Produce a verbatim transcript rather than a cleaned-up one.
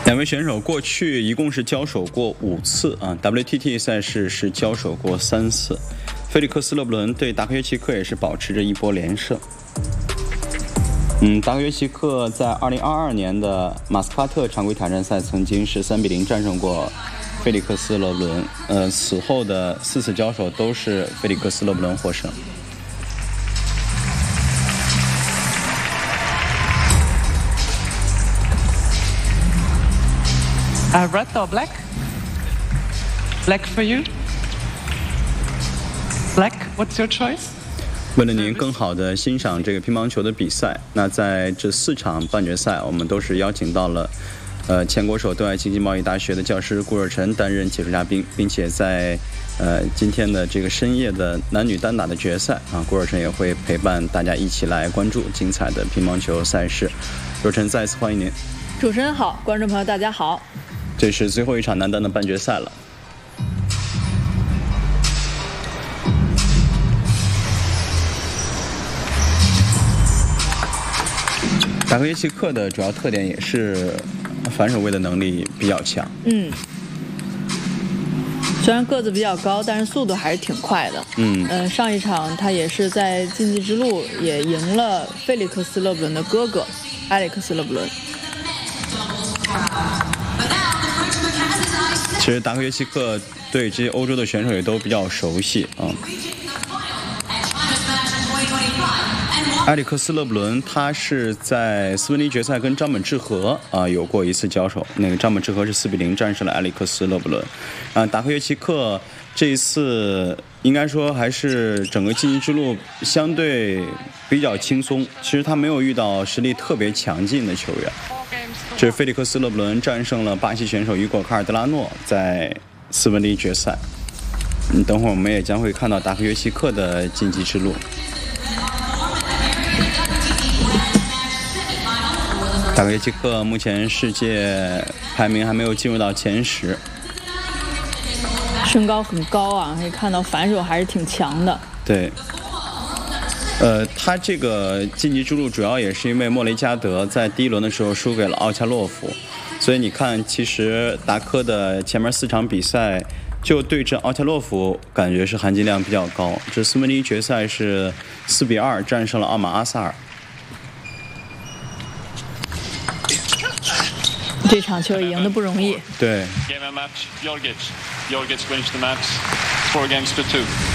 两位选手过去一共是交手过五次啊 ，W T T 赛事是交手过三次。菲利克斯·勒布伦对达克约奇克也是保持着一波连胜。嗯，达克约奇克在二零二二年的马斯卡特常规挑战赛曾经是三比零战胜过菲利克斯·勒布伦，呃，此后的四次交手都是菲利克斯·勒布伦获胜。 Uh, red or black? Black for you? Black, what's your choice? 为了您更好地欣赏这个乒乓球的比赛，那在这四场半决赛，我们都是邀请到了呃前国手对外经济贸易大学的教师顾若晨担任解说嘉宾，并且在呃今天的这个深夜的男女单打的决赛啊，顾若晨也会陪伴大家一起来关注精彩的乒乓球赛事。若晨再次欢迎您。 主持人好，观众朋友大家好。 这是最后一场男单的半决赛了。达克约奇克的主要特点也是反手位的能力比较强。 嗯，虽然个子比较高，但是速度还是挺快的。 嗯， 呃、上一场他也是在竞技之路也赢了菲利克斯·勒布伦的哥哥埃里克斯·勒布伦。 其实达克约奇克对这些欧洲的选手也都比较熟悉啊。埃里克斯·勒布伦他是在斯文尼决赛跟张本智和啊有过一次交手，那个张本智和是四比零战胜了埃里克斯·勒布伦。啊，达克约奇克这一次应该说还是整个竞技之路相对比较轻松，其实他没有遇到实力特别强劲的球员。这是菲利克斯·勒布伦战胜了巴西选手雨果·卡尔德拉诺，在斯文尼决赛。嗯，等会儿我们也将会看到达克约奇克的晋级之路。达克约奇克目前世界排名还没有进入到前十， 身高很高啊，可以看到反手还是挺强的。 对。呃，他这个晋级之路主要也是因为莫雷加德在第一轮的时候输给了奥恰洛夫，所以你看，其实达科的前面四场比赛就对阵奥恰洛夫，感觉是含金量比较高。这斯文尼决赛是四比二战胜了奥马阿萨尔。 这场球赢得不容易。 对。 Game and match, Jorgic. Jorgic finished the match. Four games to two.